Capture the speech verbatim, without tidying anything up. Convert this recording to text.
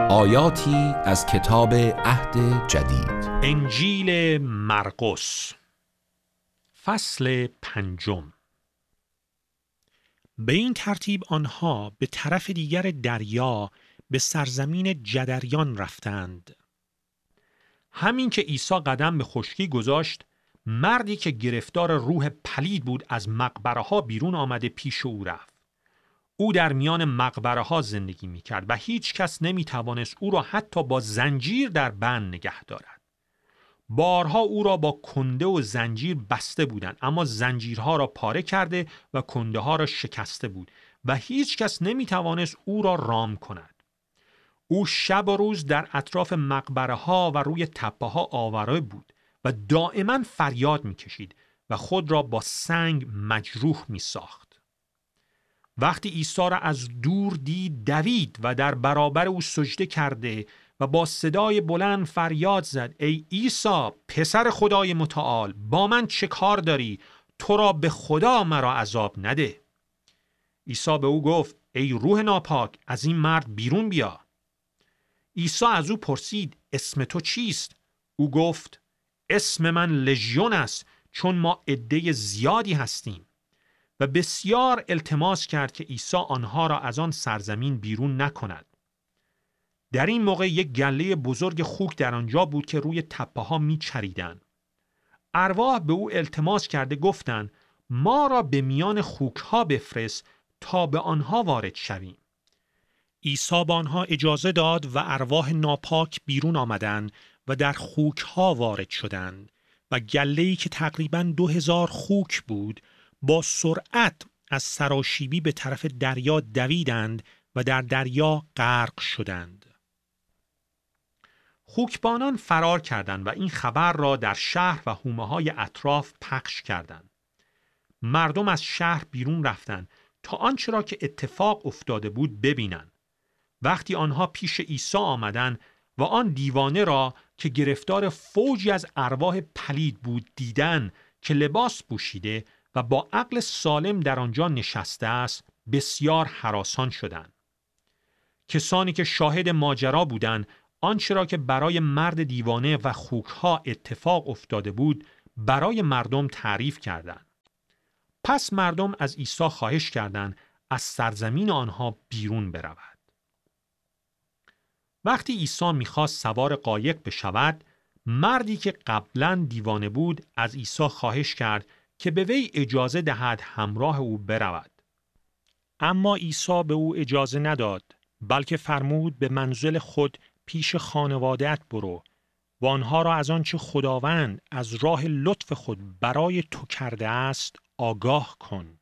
آیاتی از کتاب عهد جدید. انجیل مرقس فصل پنجم. به این ترتیب آنها به طرف دیگر دریا به سرزمین جدریان رفتند. همین که عیسی قدم به خشکی گذاشت، مردی که گرفتار روح پلید بود از مقبره ها بیرون آمده پیش او رفت. او در میان مقبره ها زندگی می کرد و هیچ کس نمی توانست او را حتی با زنجیر در بند نگه دارد. بارها او را با کنده و زنجیر بسته بودند، اما زنجیرها را پاره کرده و کنده ها را شکسته بود و هیچ کس نمی توانست او را رام کند. او شب و روز در اطراف مقبره ها و روی تپه ها آواره بود و دائما فریاد می کشید و خود را با سنگ مجروح می ساخت. وقتی عیسی را از دور دید، دوید و در برابر او سجده کرده و با صدای بلند فریاد زد: ای عیسی پسر خدای متعال، با من چه کار داری؟ تو را به خدا مرا عذاب نده. عیسی به او گفت: ای روح ناپاک، از این مرد بیرون بیا. عیسی از او پرسید: اسم تو چیست؟ او گفت: اسم من لژیون است، چون ما عده زیادی هستیم. و بسیار التماس کرد که عیسی آنها را از آن سرزمین بیرون نکند. در این موقع یک گله بزرگ خوک در آنجا بود که روی تپه ها می چریدند. ارواح به او التماس کرده گفتند: ما را به میان خوک ها بفرست تا به آنها وارد شویم. عیسی به آنها اجازه داد و ارواح ناپاک بیرون آمدند و در خوک ها وارد شدند و گله‌ای که تقریباً دو هزار خوک بود با سرعت از سراشیبی به طرف دریا دویدند و در دریا غرق شدند. خوکبانان فرار کردند و این خبر را در شهر و حومه‌های اطراف پخش کردند. مردم از شهر بیرون رفتند تا آنچه را که اتفاق افتاده بود ببینند. وقتی آنها پیش عیسی آمدند و آن دیوانه را که گرفتار فوجی از ارواح پلید بود دیدند که لباس پوشیده و با عقل سالم در آنجا نشسته است، بسیار هراسان شدند. کسانی که شاهد ماجرا بودند آنچه را که برای مرد دیوانه و خوکها اتفاق افتاده بود برای مردم تعریف کردند. پس مردم از عیسی خواهش کردند از سرزمین آنها بیرون برود. وقتی عیسی می‌خواست سوار قایق بشود، مردی که قبلاً دیوانه بود از عیسی خواهش کرد که به وی اجازه دهد همراه او برود. اما عیسی به او اجازه نداد، بلکه فرمود به منزل خود پیش خانواده‌ات برو و آنها را از آنچه خداوند از راه لطف خود برای تو کرده است آگاه کن.